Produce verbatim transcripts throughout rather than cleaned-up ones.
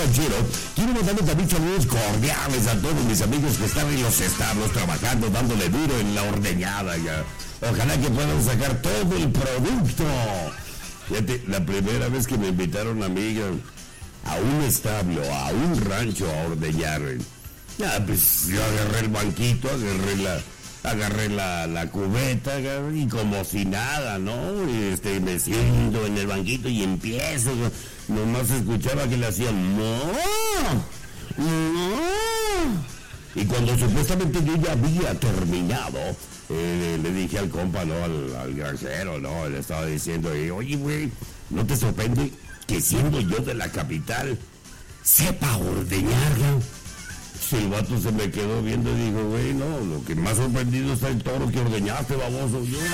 ranchero. Quiero mandarle también saludos cordiales a todos mis amigos que están en los establos trabajando, dándole duro en la ordeñada. Ya. Ojalá que puedan sacar todo el producto. Fíjate, la primera vez que me invitaron a mí a un establo, a un rancho a ordeñar, ya pues yo agarré el banquito, agarré la... Agarré la, la cubeta, agarré, y como si nada, ¿no? Y este, me siento en el banquito y empiezo. Nomás escuchaba que le hacían ¡no! ¡no! Y cuando supuestamente yo ya había terminado, eh, le dije al compa, ¿no? Al, al granjero, ¿no? Le estaba diciendo, oye, güey, ¿no te sorprende que siendo yo de la capital sepa ordeñar, ¿no? El vato se me quedó viendo y dijo, güey, no, lo que más sorprendido está el toro que ordeñaste, baboso. Yo...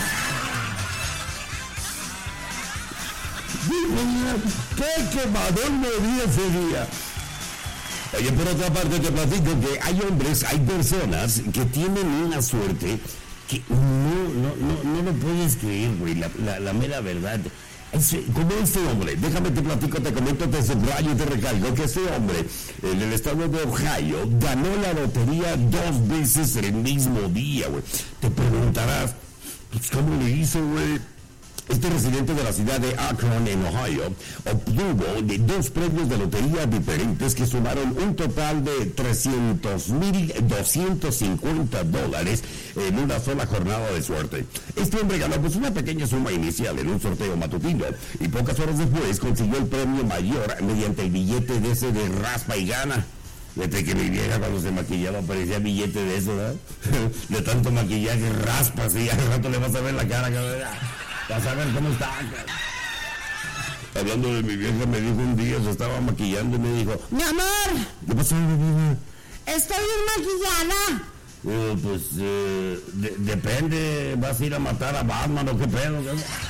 ¡Qué quemadón me di ese día! Oye, por otra parte te platico que hay hombres, hay personas que tienen una suerte que no, no, no, no lo puedes creer, güey, la, la, la mera verdad. Ese, como este hombre, déjame te platico, te comento, te subrayo y te recalco que este hombre en el estado de Ohio ganó la lotería dos veces el mismo día, güey. Te preguntarás, pues, ¿cómo le hizo, güey? Este residente de la ciudad de Akron, en Ohio, obtuvo de dos premios de lotería diferentes que sumaron un total de trescientos mil doscientos cincuenta dólares en una sola jornada de suerte. Este hombre ganó pues una pequeña suma inicial en un sorteo matutino y pocas horas después consiguió el premio mayor mediante el billete de ese de raspa y gana. Desde que mi vieja cuando se maquillaba parecía billete de eso, ¿verdad? De tanto maquillaje raspa, así, al rato le vas a ver la cara, cabrón. Vas a ver cómo está. Hablando de mi vieja, me dijo un día, se estaba maquillando y me dijo, mi amor, ¿qué pasó, mi vieja? Estoy bien maquillada. Digo, pues, eh, de, depende, vas a ir a matar a Batman o qué pedo.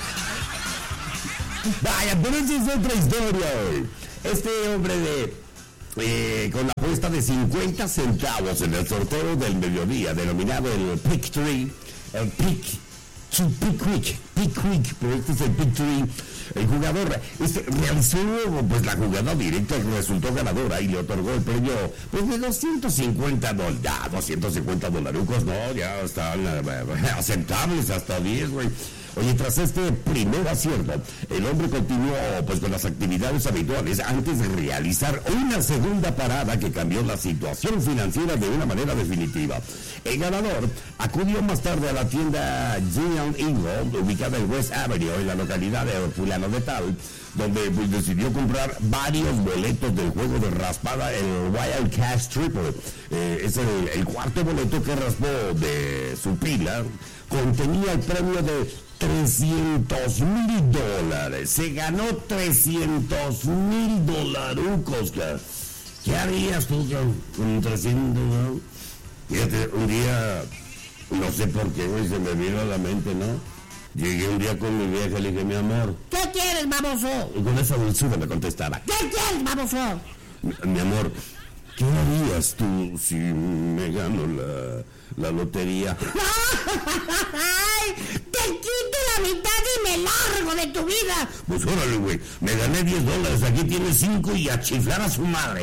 Vaya, pero esa es otra historia hoy. Este hombre de, eh, con la apuesta de cincuenta centavos en el sorteo del mediodía, denominado el Pick Tree, el Pick Pickwick, Pickwick, pero este es el Pick Tree. El jugador este, realizó pues la jugada directa que resultó ganadora y le otorgó el premio pues de doscientos cincuenta dólares. Ya, doscientos cincuenta dolarucos, no, ya están uh, aceptables hasta diez, güey. Oye, tras este primer acierto, el hombre continuó pues con las actividades habituales antes de realizar una segunda parada que cambió la situación financiera de una manera definitiva. El ganador acudió más tarde a la tienda Giant Eagle, ubicada en West Avenue, en la localidad de Fulano de Tal, donde pues, decidió comprar varios boletos del juego de raspada, el Wild Cash Triple. Eh, es el, el cuarto boleto que raspó de su pila. Contenía el premio de trescientos mil dólares. Se ganó trescientos mil dolarucos. ¿Qué harías tú con trescientos? ¿no? Fíjate, un día, no sé por qué, güey, se me vino a la mente, ¿no? Llegué un día con mi vieja y le dije, mi amor, ¿qué quieres, baboso? Y con esa dulzura me contestaba, ¿qué quieres, baboso? Mi, mi amor, ¿qué harías tú si me gano la, la lotería? ¡Ay! ¡Te quito la mitad y me largo de tu vida! Pues órale, güey, me gané diez dólares, aquí tienes cinco y a chiflar a su madre.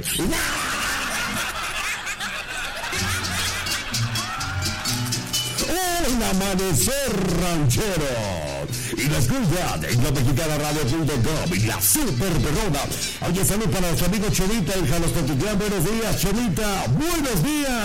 El amanecer ranchero y la escucha de la mexicana radio punto com y la super perrona. Oye, salud para nuestro amigo Cholita, hija de los Totitlán. Buenos días, Cholita, buenos días.